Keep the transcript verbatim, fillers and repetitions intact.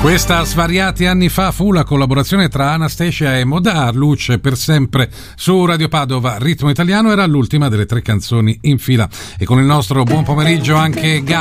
Questa svariati anni fa fu la collaborazione tra Anastacia e Modà, Luce per sempre su Radio Padova. Ritmo Italiano era l'ultima delle tre canzoni in fila. E con il nostro buon pomeriggio anche Gabri.